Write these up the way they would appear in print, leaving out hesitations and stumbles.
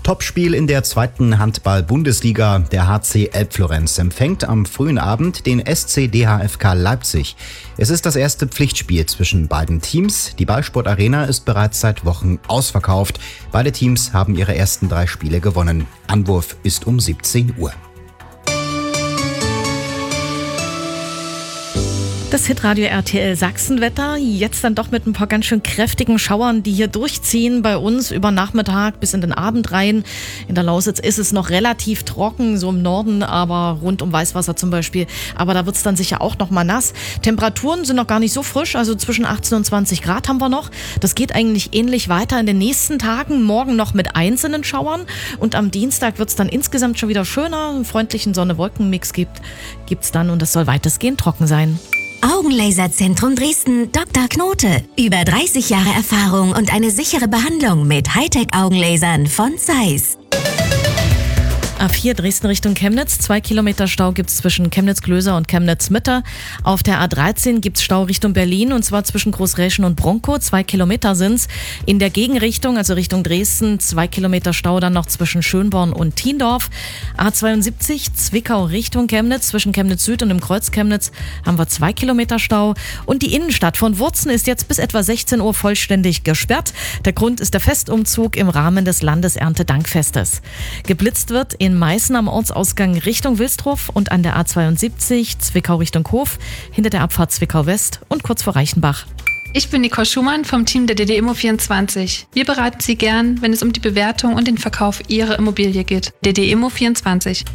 Topspiel in der zweiten Handball-Bundesliga. Der HC Elbflorenz empfängt am frühen Abend den SC DHFK Leipzig. Es ist das erste Pflichtspiel zwischen beiden Teams. Die Ballsport Arena ist bereits seit Wochen ausverkauft. Beide Teams haben ihre ersten 3 Spiele gewonnen. Anwurf ist um 17 Uhr. Das Hitradio RTL Sachsenwetter, jetzt dann doch mit ein paar ganz schön kräftigen Schauern, die hier durchziehen bei uns über Nachmittag bis in den Abend rein. In der Lausitz ist es noch relativ trocken, so im Norden, aber rund um Weißwasser zum Beispiel. Aber da wird es dann sicher auch noch mal nass. Temperaturen sind noch gar nicht so frisch, also zwischen 18 und 20 Grad haben wir noch. Das geht eigentlich ähnlich weiter in den nächsten Tagen. Morgen noch mit einzelnen Schauern und am Dienstag wird es dann insgesamt schon wieder schöner. Einen freundlichen Sonne-Wolken-Mix gibt's dann und es soll weitestgehend trocken sein. Augenlaserzentrum Dresden Dr. Knote. Über 30 Jahre Erfahrung und eine sichere Behandlung mit Hightech-Augenlasern von Zeiss. A4 Dresden Richtung Chemnitz. 2 Kilometer Stau gibt's zwischen Chemnitz-Klöser und Chemnitz-Mitte. Auf der A13 gibt's Stau Richtung Berlin und zwar zwischen Großräschen und Bronkow. 2 Kilometer sind's. In der Gegenrichtung, also Richtung Dresden, 2 Kilometer Stau dann noch zwischen Schönborn und Thiendorf. A72 Zwickau Richtung Chemnitz. Zwischen Chemnitz Süd und dem Kreuz Chemnitz haben wir 2 Kilometer Stau. Und die Innenstadt von Wurzen ist jetzt bis etwa 16 Uhr vollständig gesperrt. Der Grund ist der Festumzug im Rahmen des Landeserntedankfestes. Geblitzt wird in Meißen am Ortsausgang Richtung Wilsdruf und an der A72 Zwickau Richtung Hof, hinter der Abfahrt Zwickau West und kurz vor Reichenbach. Ich bin Nicole Schumann vom Team der DD-Immo24. Wir beraten Sie gern, wenn es um die Bewertung und den Verkauf Ihrer Immobilie geht. DD-Immo24.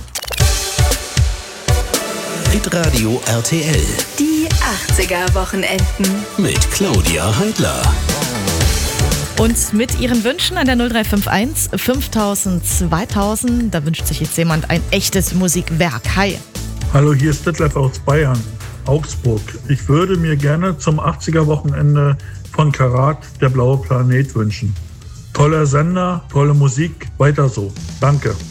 Hitradio RTL. Die 80er-Wochenenden. Mit Claudia Heidler. Und mit Ihren Wünschen an der 0351 5000 2000, da wünscht sich jetzt jemand ein echtes Musikwerk. Hi. Hallo, hier ist Detlef aus Bayern, Augsburg. Ich würde mir gerne zum 80er-Wochenende von Karat der blaue Planet wünschen. Toller Sender, tolle Musik, weiter so. Danke.